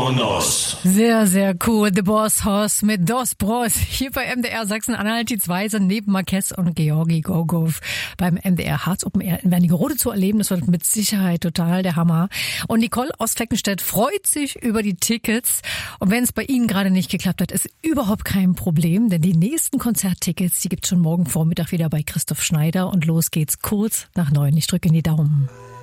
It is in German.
Kronos. Sehr, sehr cool. The Boss Hoss mit Dos Bros. Hier bei MDR Sachsen-Anhalt. Die zwei sind neben Marquez und Georgi Gogov beim MDR Harz Open Air in Wernigerode zu erleben. Das wird mit Sicherheit total der Hammer. Und Nicole aus Fleckenstedt freut sich über die Tickets. Und wenn es bei Ihnen gerade nicht geklappt hat, ist überhaupt kein Problem. Denn die nächsten Konzerttickets, die gibt's schon morgen Vormittag wieder bei Christoph Schneider. Und los geht's kurz nach 9. Ich drücke in die Daumen.